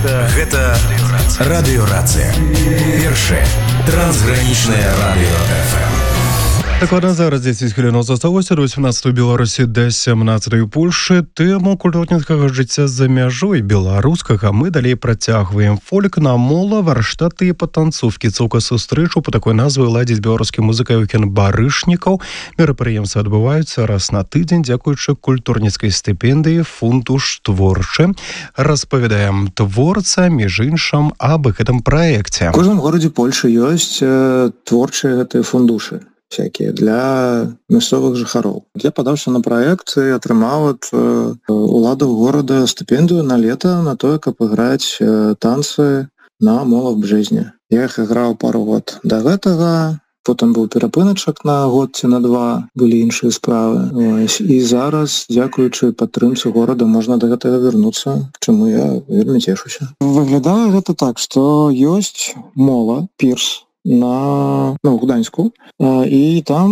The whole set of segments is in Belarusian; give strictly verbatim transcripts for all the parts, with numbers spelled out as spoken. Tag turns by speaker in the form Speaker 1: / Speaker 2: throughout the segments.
Speaker 1: Гэта радыёрацыя. Першае трансгранічнае радыё эф эм.
Speaker 2: Дакладна зараз дзесяць хвілінаў засталося да васемнаццатай Беларусі да сямнаццатай Польшы. Тэму культурніцкага жыцця за мяжой беларускага мы далей працягваем. Фолік на мола, варштаты і патанцоўкі. Цалка сустрэчу па такой назве ладзіць беларускі музыка Еўген Барышнікаў. Мерапрыемствы адбываюцца раз на тыдзень, дзякуючы культурніцкай стыпендыі «Фунтуш творчы». Распавядаем творца, між іншым, аб гэтым праекце.
Speaker 3: В кожным горадзе Польшы ёсць э, творчыя гэтыя фундушы всякие для мясцовых жыхароў. Я падаўся на праект і атрымаў ад э, уладаў горада стыпендыю на лета на тое, каб іграць э, танцы на мола в бжэзні. Я іх іграў пару год да гэтага, потым быў перапыначак на год ці на два, былі іншыя справы. Ось. І зараз, дзякуючы падтрымцы горада, можна да гэтага вярнуцца, чаму я вельмі цешуся. Выглядае гэта так, што ёсць мола, пірс, на ну, Гданьску, і там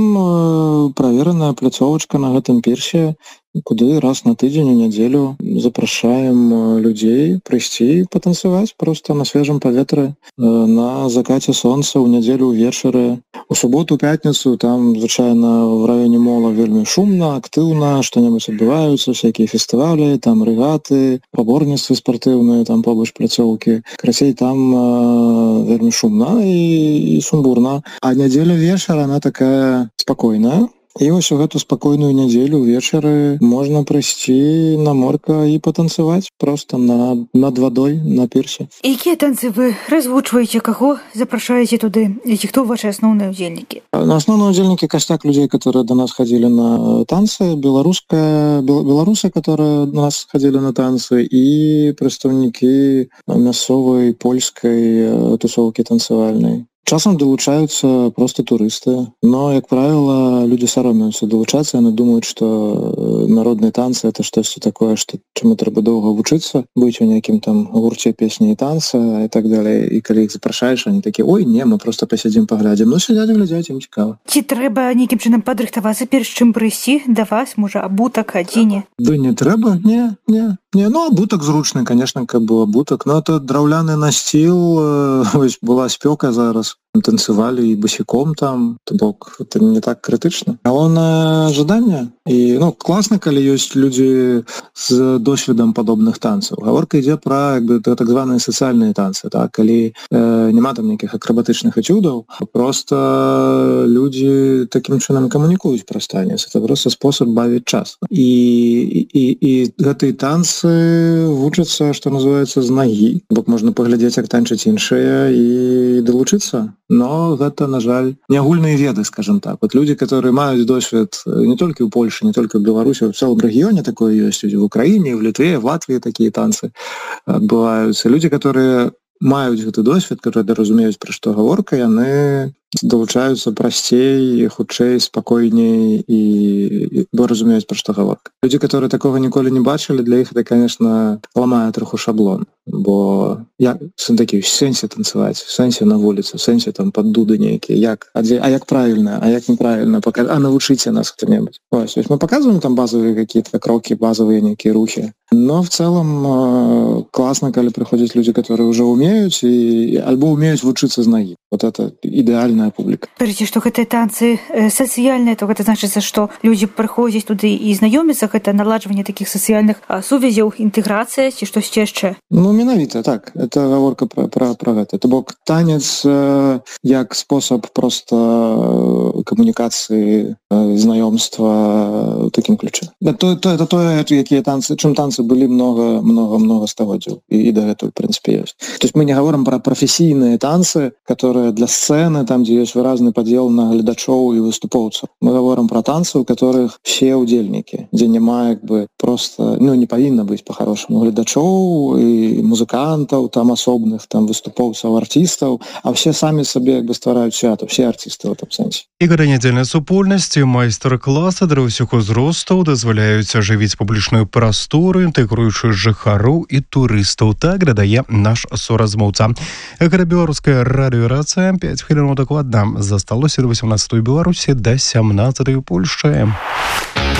Speaker 3: правераная пляцовачка на гэтым пірсе, куды раз на тыдзень у нядзелю запрашаем людзей прыйсці патанцаваць проста на свежым паветры на закаце сонца ў нядзелю ўвечары. У суботу, пятніцу там звычайна в раёне мола вельмі шумна, актыўна, што-небудзь адбываюцца, всякія фестывалі, там рэгаты, спаборніцтвы спартыўныя, там побач пляцоўкі. Красей там э, вельмі шумна і, і сумбурна. А нядзеля вечар, она такая спакойная. І вось у гэту спакойную нядзелю ўвечары можна прыйсці на морка і патанцаваць проста на, над вадой на пірсе.
Speaker 4: Якія танцы вы развучваеце, каго запрашаеце туды? І хто ваши асноўныя удзельнікі?
Speaker 3: На асноўныя удзельнікі костяк людзей, которые до нас ходили на танцы, беларуская беларусы, которые до нас ходили на танцы, і прадстаўнікі мясцовай польскай тусоўкі танцавальнай. Часам долучаются просто туристы, но, як правило, люди саромеются долучаться, они думают, что народные танцы — это что-то такое, что чему трэба долго вучиться, быть у неким там гурте песни и танца и так далее. И когда их запрашаешь, они такие: ой, не, мы просто посидим, поглядим. Ну, сидят и глядят, им цікаво.
Speaker 4: Ці трэба неким чином падрыхтавацца перш чым прыйсці да вас, можа, абутак, адзіне?
Speaker 3: Да не трэба, не, не. Не, ну, абутак зручны, конечно, как бы абутак, но это драўляны настил, э, была спёка зараз, танцевали и босиком там, то бок, это не так критично. Галоўнае жаданне. И, ну, классно, калі ёсць люди с досведом подобных танцев. Гаворка ідзе про, як бы, так званые социальные танцы, так, калі э, нема там никаких акробатычных этюдов, просто люди таким чынам камунікуюць праз танец. Это просто способ бавіць час. И, и, и гэтыя танцы вучацца, что называется, з нагі. Бок можна паглядзець, як танчаць іншыя і долучыцца. Но гэта, на жаль, не агульныя веды, скажем так. Вот люди, которые маюць досвед не только в Польше, не только в Беларуси, в целом регионе такое есть, в Украине, в Литве, в Латвии такие танцы отбываются. Люди, которые маюць гэты досвед, которые разумеюць, пра што гаворка, яны долучаюцца прасцей, хутчэй, спакойней і бо разумеюць, пра што гаворка. Людзі, которые такога ніколі не бачылі, для іх это, конечно, ламае троху шаблон, бо як такі в сэнсе танцаваць, в сэнсе на вуліцы, в сэнсе там пад дуды нейкія, як, а, дзе, а як правільна, а як неправільна, а навучыце нас хто-небудзь. Ось, мы показываем там базовые какие-то кроки, базовые некие рухи, но в целом э, классно, когда приходят люди, которые уже умеют, и альбо умеют вучыцца з нагі. Вот это идеальная публика.
Speaker 4: Скажите, что гэтыя танцы э, сацыяльныя, то гэта значыцца, што людзі прыходзяць туды і знаёмяцца, гэта наладжванне такіх сацыяльных а, сувязяў, інтэграцыя ці штосьці яшчэ?
Speaker 3: Ну, менавіта, так. Это гаворка про, про, про гэта. То бок танец э, як способ просто э, камунікацыі, э, знаёмства в такім ключе. Да, то, то, это тое, якія танцы, чым танцы былі много, много, много стагоддзяў. І, і да гэтага, в принципе, ёсць. То есть мы не говорим про профессийные танцы, которые для сцены, там, где есть выразный подел на глядачоў и выступоўцаў. Мы говорим про танцы, у которых все удзельники, где нема, как бы, просто, ну, не павінна быць по-хорошему глядачоў и музыкантаў, там, асобных, там, выступоўцаў, артистаў, а все сами себе, как бы, ствараюць свято, все артисты в этом сенсе.
Speaker 2: Ігор нядзельнай супольнасці, майстар-класы для ўсіх узростаў дазваляюць ажывіць публічную прастору, інтэгруючы жыхароў і турыстаў. Так дадае наш суразмоўца. Гэта беларуская радыёрацыя. пяць хвілінаў дакладна засталося да васемнаццатай Беларусі да сямнаццатай Польшчы.